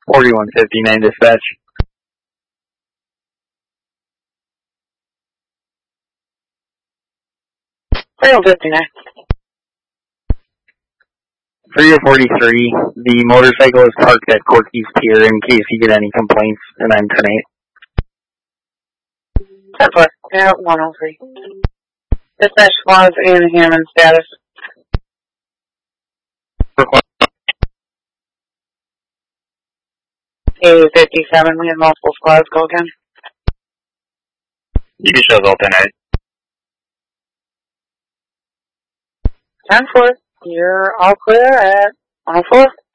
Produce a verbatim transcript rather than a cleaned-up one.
forty-one fifty-nine dispatch. forty-one fifty-nine. For your forty-three, the motorcycle is parked at Corky's Pier in case you get any complaints, and I'm ten eight. ten four. Yeah, one oh three. Dispatch squad's in Hammond status. A fifty-seven, we have multiple squads, go again. You can show all ten eight. ten four, you're all clear at one oh four.